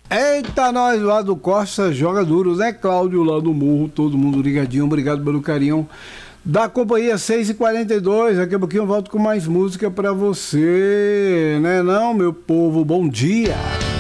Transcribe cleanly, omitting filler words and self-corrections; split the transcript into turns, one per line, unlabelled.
Eita, nós lá do Costa joga duro, né, Cláudio, lá do Morro, todo mundo ligadinho, obrigado pelo carinho da companhia. 6h42, daqui a pouquinho eu volto com mais música pra você, né não, meu povo, bom dia.